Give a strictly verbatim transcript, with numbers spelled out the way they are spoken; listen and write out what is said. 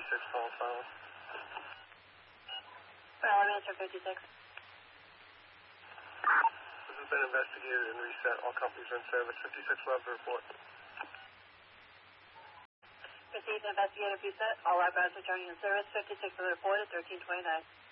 fifty-six, phone silence. Well, answer fifty-six. This has been investigated and reset. All companies are in service. fifty-six, love the report. Received, investigated, reset. All outbound returning in service. fifty-six for the report at thirteen twenty-nine.